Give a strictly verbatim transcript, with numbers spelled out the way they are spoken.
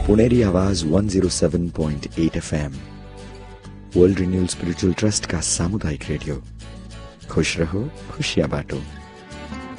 पुनेरी आवाज एक सौ सात पॉइंट आठ FM, world renewal spiritual trust का सामुदायिक रेडियो। खुश रहो, खुशियां बांटो।